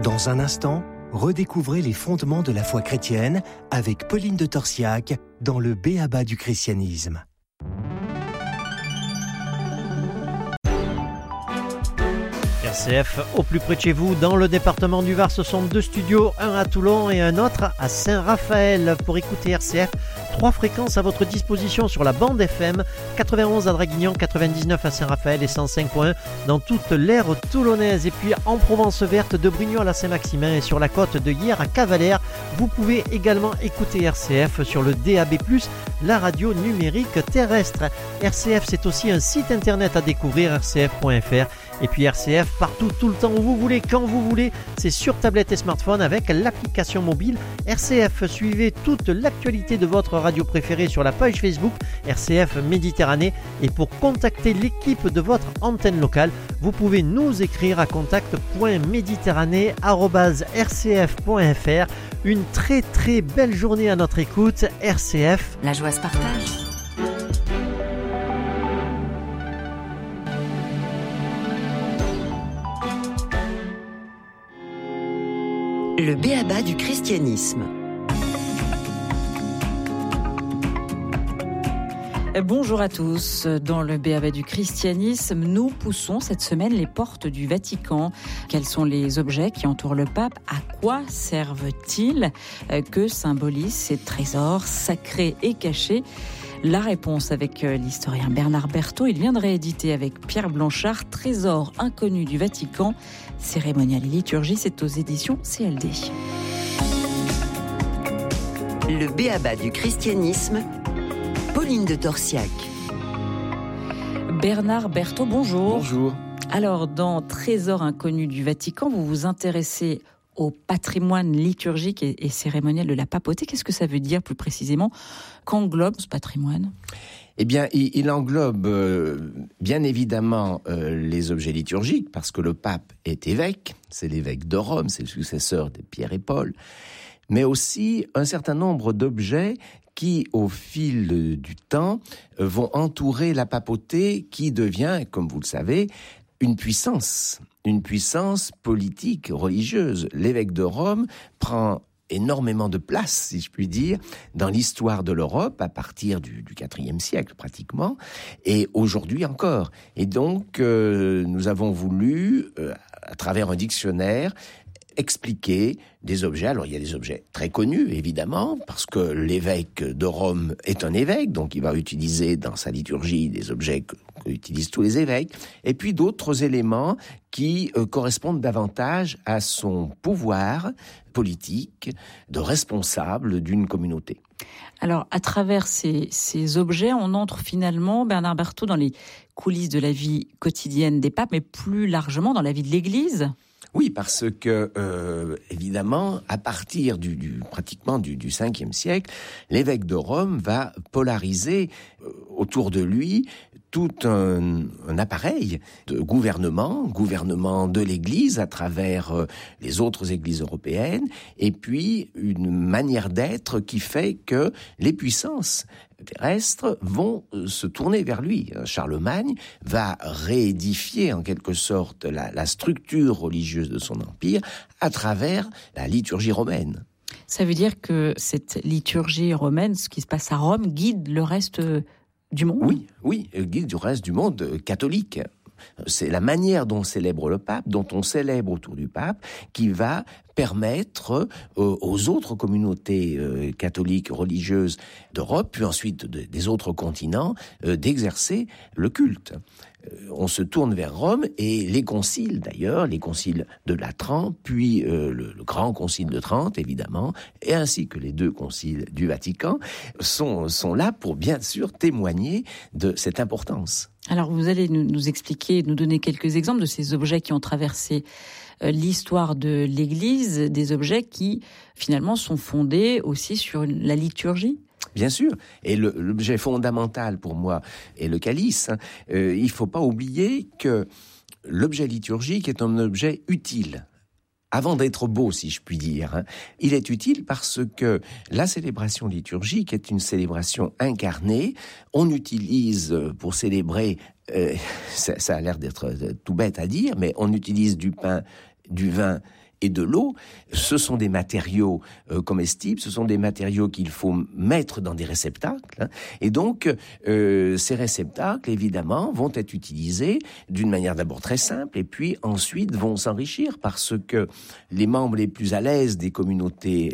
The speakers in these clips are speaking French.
Dans un instant, redécouvrez les fondements de la foi chrétienne avec Pauline de Torsiac dans le B.A.B.A. du christianisme. RCF au plus près de chez vous, dans le département du Var, ce sont 2 studios, un à Toulon et un autre à Saint-Raphaël. Pour écouter RCF, 3 fréquences à votre disposition sur la bande FM, 91 à Draguignan, 99 à Saint-Raphaël et 105.1 dans toute l'aire toulonnaise. Et puis en Provence verte, de Brignoles à Saint-Maximin et sur la côte de Hyères à Cavalère, vous pouvez également écouter RCF sur le DAB+, la radio numérique terrestre. RCF, c'est aussi un site internet à découvrir, rcf.fr. Et puis RCF partout, tout le temps où vous voulez, quand vous voulez, c'est sur tablette et smartphone avec l'application mobile RCF. Suivez toute l'actualité de votre radio préférée sur la page Facebook RCF Méditerranée. Et pour contacter l'équipe de votre antenne locale, vous pouvez nous écrire à contact.méditerranée@rcf.fr. Une très très belle journée à notre écoute. RCF, la joie se partage. Le B.A.B.A. du christianisme. Bonjour à tous. Dans le B.A.B.A. du christianisme, nous poussons cette semaine les portes du Vatican. Quels sont les objets qui entourent le pape ? À quoi servent-ils ? Que symbolisent ces trésors sacrés et cachés ? La réponse avec l'historien Bernard Berthaud. Il vient de rééditer avec Pierre Blanchard Trésors inconnus du Vatican, cérémonial et liturgie. C'est aux éditions CLD. Le B.A.B.A. du christianisme, Pauline de Torsiac. Bernard Berthaud, bonjour. Bonjour. Alors, dans Trésors inconnus du Vatican, vous vous intéressez au patrimoine liturgique et cérémoniel de la papauté. Qu'est-ce que ça veut dire plus précisément ? Qu'englobe ce patrimoine ? Eh bien, il englobe bien évidemment les objets liturgiques, parce que le pape est évêque, c'est l'évêque de Rome, c'est le successeur de Pierre et Paul, mais aussi un certain nombre d'objets qui, au fil du temps, vont entourer la papauté qui devient, comme vous le savez, une puissance politique, religieuse. L'évêque de Rome prend énormément de place, si je puis dire, dans l'histoire de l'Europe, à partir du IVe siècle pratiquement, et aujourd'hui encore. Et donc, nous avons voulu, à travers un dictionnaire, expliquer des objets. Alors, il y a des objets très connus, évidemment, parce que l'évêque de Rome est un évêque, donc il va utiliser dans sa liturgie des objets qu'utilisent tous les évêques, et puis d'autres éléments qui correspondent davantage à son pouvoir politique de responsable d'une communauté. Alors, à travers ces objets, on entre finalement, Bernard Berthaud, dans les coulisses de la vie quotidienne des papes, mais plus largement dans la vie de l'Église. Oui, parce que, évidemment, à partir pratiquement du Ve siècle, l'évêque de Rome va polariser autour de lui tout un appareil de gouvernement de l'Église à travers les autres églises européennes, et puis une manière d'être qui fait que les puissances terrestres vont se tourner vers lui. Charlemagne va réédifier en quelque sorte la structure religieuse de son empire à travers la liturgie romaine. Ça veut dire que cette liturgie romaine, ce qui se passe à Rome, guide le reste du monde ? Oui, guide du reste du monde catholique. C'est la manière dont on célèbre le pape, dont on célèbre autour du pape, qui va permettre aux autres communautés catholiques religieuses d'Europe, puis ensuite des autres continents, d'exercer le culte. On se tourne vers Rome, et les conciles d'ailleurs, les conciles de Latran, puis le grand concile de Trente évidemment, et ainsi que les 2 conciles du Vatican, sont là pour bien sûr témoigner de cette importance. Alors vous allez nous expliquer, nous donner quelques exemples de ces objets qui ont traversé l'histoire de l'Église, des objets qui finalement sont fondés aussi sur la liturgie. Bien sûr, et l'objet fondamental pour moi est le calice. Il ne faut pas oublier que l'objet liturgique est un objet utile. Avant d'être beau, si je puis dire, il est utile parce que la célébration liturgique est une célébration incarnée. On utilise pour célébrer, ça a l'air d'être tout bête à dire, mais on utilise du pain, du vin et de l'eau. Ce sont des matériaux comestibles, ce sont des matériaux qu'il faut mettre dans des réceptacles. Et donc, ces réceptacles, évidemment, vont être utilisés d'une manière d'abord très simple, et puis ensuite vont s'enrichir parce que les membres les plus à l'aise des communautés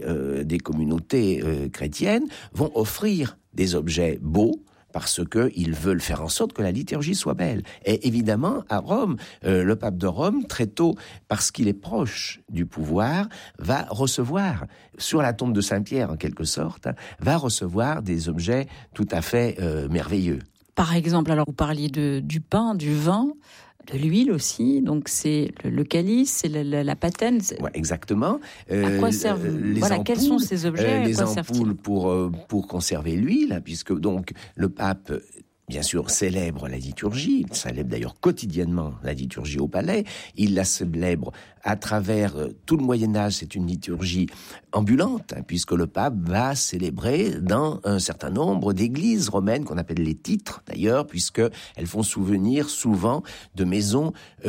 chrétiennes vont offrir des objets beaux, parce qu'ils veulent faire en sorte que la liturgie soit belle. Et évidemment, à Rome, le pape de Rome, très tôt, parce qu'il est proche du pouvoir, va recevoir, sur la tombe de Saint-Pierre en quelque sorte, va recevoir des objets tout à fait merveilleux. Par exemple, alors vous parliez du pain, du vin, de l'huile aussi, donc c'est le calice, c'est la patène. Ouais, exactement. À quoi servent ampoules, quels sont ces objets les à quoi ampoules pour conserver l'huile, puisque donc le pape, bien sûr, célèbre la liturgie, il célèbre d'ailleurs quotidiennement la liturgie au palais, il la célèbre à travers tout le Moyen-Âge, c'est une liturgie ambulante, puisque le pape va célébrer dans un certain nombre d'églises romaines, qu'on appelle les titres d'ailleurs, puisqu'elles font souvenir souvent de maisons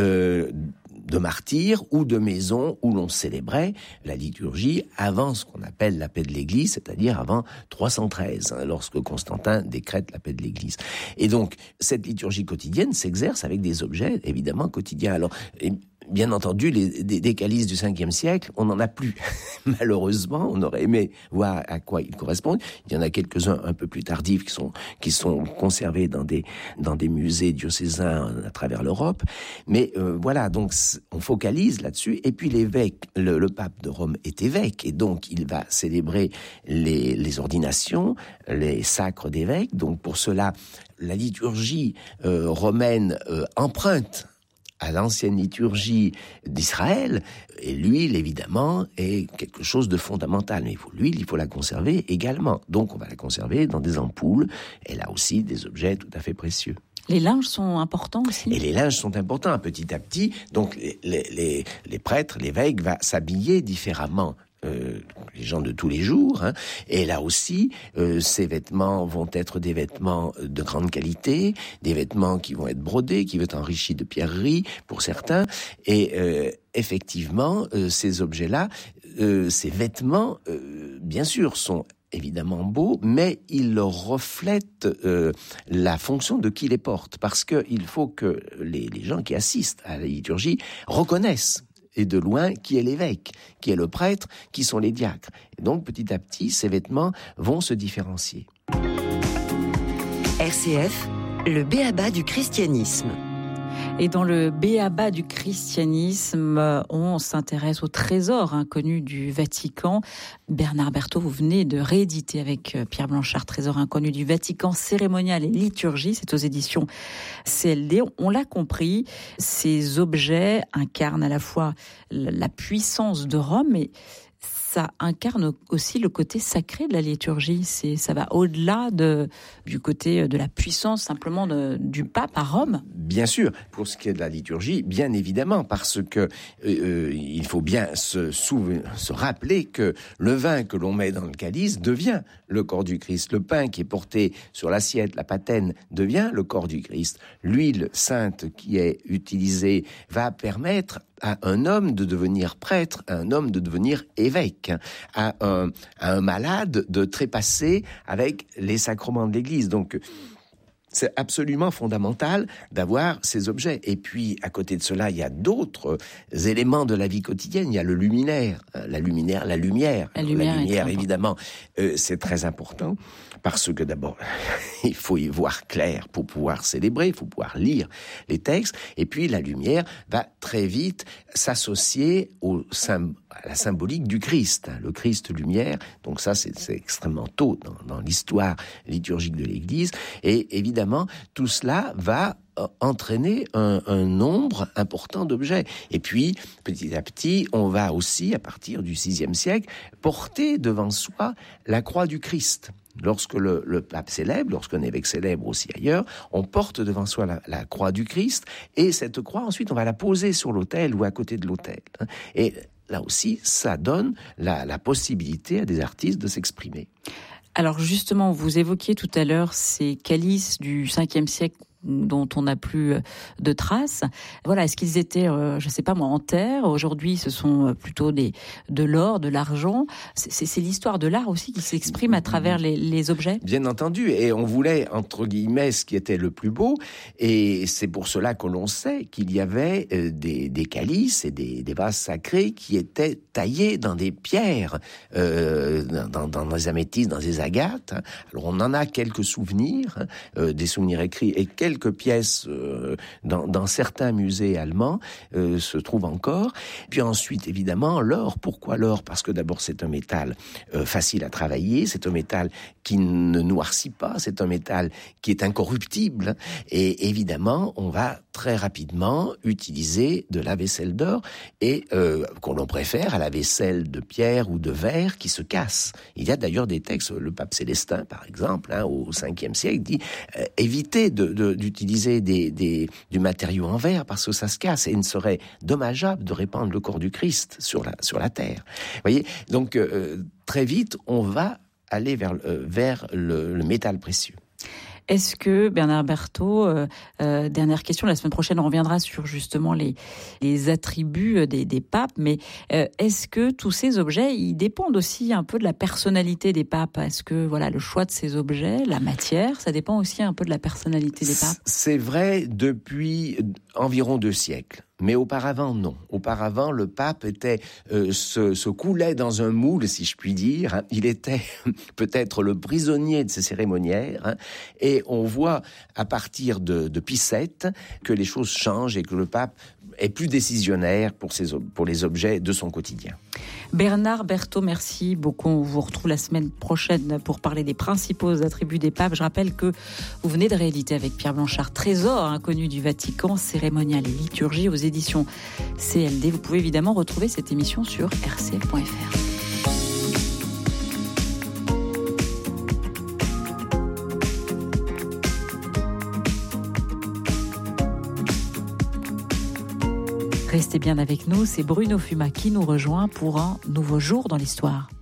de martyrs ou de maisons où l'on célébrait la liturgie avant ce qu'on appelle la paix de l'Église, c'est-à-dire avant 313, lorsque Constantin décrète la paix de l'Église. Et donc, cette liturgie quotidienne s'exerce avec des objets, évidemment, quotidiens. Alors, bien entendu, des calices du 5e siècle, on n'en a plus. Malheureusement, on aurait aimé voir à quoi ils correspondent. Il y en a quelques-uns un peu plus tardifs qui sont conservés dans des musées diocésains à travers l'Europe. Mais voilà, donc on focalise là-dessus. Et puis l'évêque, le pape de Rome est évêque, et donc il va célébrer les ordinations, les sacres d'évêques. Donc pour cela, la liturgie romaine emprunte à l'ancienne liturgie d'Israël, et l'huile, évidemment, est quelque chose de fondamental. Mais l'huile, il faut la conserver également. Donc, on va la conserver dans des ampoules, et là aussi, des objets tout à fait précieux. Les linges sont importants aussi. Et les linges sont importants, petit à petit. Donc, les prêtres, l'évêque va s'habiller différemment. Les gens de tous les jours, et là aussi, ces vêtements vont être des vêtements de grande qualité, des vêtements qui vont être brodés, qui vont être enrichis de pierreries pour certains, et effectivement, ces objets-là, ces vêtements, bien sûr, sont évidemment beaux, mais ils reflètent la fonction de qui les porte, parce qu'il faut que les gens qui assistent à la liturgie reconnaissent et de loin qui est l'évêque, qui est le prêtre, qui sont les diacres. Et donc, petit à petit, ces vêtements vont se différencier. RCF, le b.a.-ba du christianisme. Et dans le b.a.-ba du christianisme, on s'intéresse au trésor inconnu du Vatican. Bernard Berthaud, vous venez de rééditer avec Pierre Blanchard Trésor inconnu du Vatican, cérémonial et liturgie. C'est aux éditions CLD. On l'a compris, ces objets incarnent à la fois la puissance de Rome, mais ça incarne aussi le côté sacré de la liturgie. Ça va au-delà du côté de la puissance simplement du pape à Rome. Bien sûr, pour ce qui est de la liturgie, bien évidemment, parce que il faut bien se rappeler que le vin que l'on met dans le calice devient le corps du Christ. Le pain qui est porté sur l'assiette, la patène, devient le corps du Christ. L'huile sainte qui est utilisée va permettre à un homme de devenir prêtre, à un homme de devenir évêque, à un malade de trépasser avec les sacrements de l'Église. Donc, c'est absolument fondamental d'avoir ces objets. Et puis, à côté de cela, il y a d'autres éléments de la vie quotidienne. Il y a le luminaire, la lumière, évidemment, c'est très important. Parce que d'abord, il faut y voir clair pour pouvoir célébrer, il faut pouvoir lire les textes. Et puis la lumière va très vite s'associer à la symbolique du Christ, le Christ lumière. Donc ça, c'est extrêmement tôt dans l'histoire liturgique de l'Église. Et évidemment, tout cela va entraîner un nombre important d'objets. Et puis, petit à petit, on va aussi, à partir du VIe siècle, porter devant soi la croix du Christ. Lorsque le pape célèbre, lorsqu'un évêque célèbre aussi ailleurs, on porte devant soi la croix du Christ, et cette croix, ensuite, on va la poser sur l'autel ou à côté de l'autel. Et là aussi, ça donne la possibilité à des artistes de s'exprimer. Alors justement, vous évoquiez tout à l'heure ces calices du 5e siècle dont on n'a plus de traces. Voilà, est-ce qu'ils étaient, je sais pas moi, en terre? Aujourd'hui, ce sont plutôt de l'or, de l'argent. C'est l'histoire de l'art aussi qui s'exprime à travers les objets. Bien entendu, et on voulait, entre guillemets, ce qui était le plus beau, et c'est pour cela que l'on sait qu'il y avait des calices et des vases sacrés qui étaient taillés dans des pierres, dans des améthystes, dans des agates. Alors on en a quelques souvenirs, des souvenirs écrits, et quelques pièces dans certains musées allemands se trouvent encore. Puis ensuite, évidemment, l'or. Pourquoi l'or? Parce que d'abord, c'est un métal facile à travailler, c'est un métal qui ne noircit pas, c'est un métal qui est incorruptible, et évidemment, on va très rapidement utiliser de la vaisselle d'or, et qu'on l'on préfère à la vaisselle de pierre ou de verre qui se casse. Il y a d'ailleurs des textes, le pape Célestin, par exemple, au 5e siècle, dit évitez d'utiliser du matériau en verre parce que ça se casse, et il ne serait dommageable de répandre le corps du Christ sur la terre. Vous voyez, donc très vite, on va aller vers le métal précieux. Est-ce que, Bernard Berthaud, dernière question, la semaine prochaine on reviendra sur justement les attributs des papes, mais est-ce que tous ces objets, ils dépendent aussi un peu de la personnalité des papes? Est-ce que voilà, le choix de ces objets, la matière, ça dépend aussi un peu de la personnalité des papes? C'est vrai depuis environ 2 siècles. Mais auparavant, non. Auparavant, le pape se coulait dans un moule, si je puis dire. Il était peut-être le prisonnier de ces cérémoniaires. Et on voit, à partir de Pie VII, que les choses changent et que le pape est plus décisionnaire pour les objets de son quotidien. Bernard Berthaud, merci beaucoup. On vous retrouve la semaine prochaine pour parler des principaux attributs des papes. Je rappelle que vous venez de rééditer avec Pierre Blanchard Trésor inconnu du Vatican, cérémonial et liturgie aux éditions CLD. Vous pouvez évidemment retrouver cette émission sur rcf.fr. Restez bien avec nous, c'est Bruno Fuma qui nous rejoint pour un nouveau jour dans l'histoire.